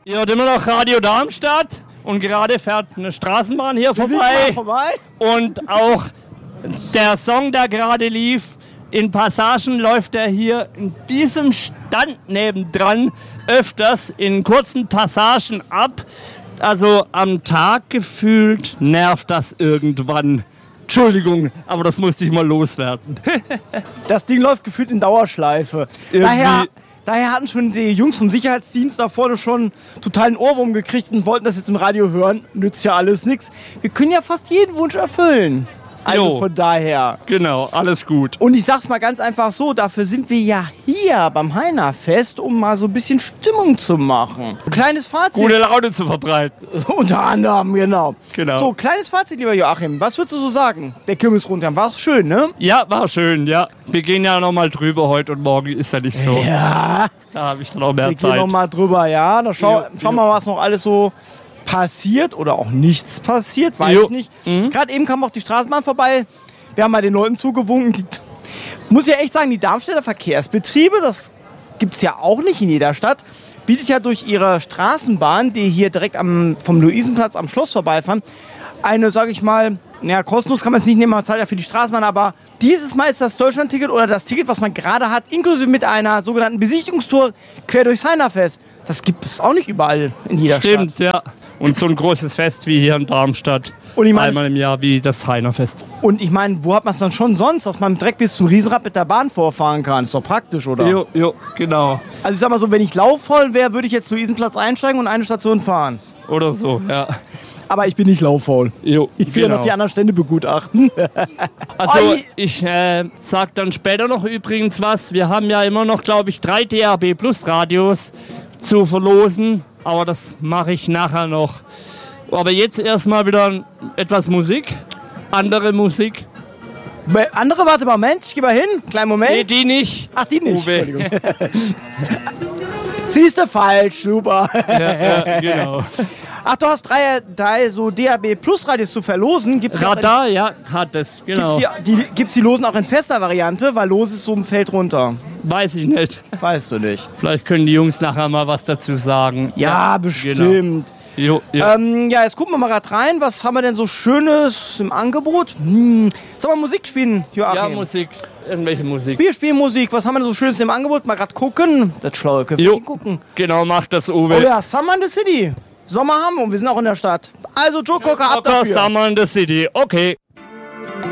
Ihr hört immer noch Radio Darmstadt und gerade fährt eine Straßenbahn hier vorbei. Und auch der Song, der gerade lief, in Passagen läuft er hier in diesem Stand nebendran öfters in kurzen Passagen ab. Also am Tag gefühlt nervt das irgendwann. Entschuldigung, aber das musste ich mal loswerden. Das Ding läuft gefühlt in Dauerschleife. Daher hatten schon die Jungs vom Sicherheitsdienst da vorne schon totalen Ohrwurm gekriegt und wollten das jetzt im Radio hören. Nützt ja alles nichts. Wir können ja fast jeden Wunsch erfüllen. Also von daher. Genau, alles gut. Und ich sag's mal ganz einfach so, dafür sind wir ja hier beim Heinerfest, um mal so ein bisschen Stimmung zu machen. Kleines Fazit. Gute Laune zu verbreiten. Unter anderem, genau. Genau. So, kleines Fazit, lieber Joachim. Was würdest du so sagen? Der Kirmesrundgang, war schön, ne? Ja, war schön, ja. Wir gehen ja noch mal drüber heute und morgen ist ja nicht so. Ja. Da habe ich noch mehr Wir Zeit. gehen noch mal drüber, ja. Da schauen wir mal, was noch alles so passiert oder auch nichts passiert, weiß ich nicht. Gerade eben kam auch die Straßenbahn vorbei. Wir haben mal den Leuten zugewunken. Muss ja echt sagen, die Darmstädter Verkehrsbetriebe, das gibt es ja auch nicht in jeder Stadt, bietet ja durch ihre Straßenbahn, die hier direkt vom Luisenplatz am Schloss vorbeifahren, eine, sage ich mal, kostenlos kann man es nicht nehmen, man zahlt ja für die Straßenbahn, aber dieses Mal ist das Deutschland-Ticket oder das Ticket, was man gerade hat, inklusive mit einer sogenannten Besichtigungstour quer durchs Heinerfest. Das gibt es auch nicht überall in jeder Stadt. Stimmt, ja. Und so ein großes Fest wie hier in Darmstadt. Und ich meine, einmal im Jahr wie das Heinerfest. Und ich meine, wo hat man es dann schon sonst, dass man direkt bis zum Riesenrad mit der Bahn vorfahren kann? Ist doch praktisch, oder? Jo, genau. Also ich sag mal so, wenn ich laufvoll wäre, würde ich jetzt Luisenplatz einsteigen und eine Station fahren. Oder so, ja. Aber ich bin nicht lauffaul. Jo, ich will ja noch die anderen Stände begutachten. Also ich sag dann später noch übrigens was. Wir haben ja immer noch, glaube ich, 3 DAB Plus Radios zu verlosen. Aber das mache ich nachher noch. Aber jetzt erstmal wieder etwas Musik. Andere Musik. Andere, warte, Moment, ich geh mal hin. Kleinen Moment. Nee, die nicht. Ach, die nicht. Uwe. Entschuldigung. Siehst du, falsch, super. Ja, genau. Ach, du hast drei so DAB Plus Radios zu verlosen. Gibt's Radar, ja, hat es, genau. Gibt's die Losen auch in fester Variante, weil Los ist so im Feld runter? Weiß ich nicht. Weißt du nicht. Vielleicht können die Jungs nachher mal was dazu sagen. Ja, bestimmt. Genau. Jo. Jetzt gucken wir mal gerade rein. Was haben wir denn so Schönes im Angebot? Sollen wir Musik spielen, Joachim? Ja, Musik. Irgendwelche Musik. Wir spielen Musik. Was haben wir denn so Schönes im Angebot? Mal gerade gucken. Das Schlaue können wir gucken. Genau, macht das, Uwe. Oh ja, Summer in the City. Sommer haben wir und wir sind auch in der Stadt. Also Joe Cocker, ab dafür. Summer in the City, okay.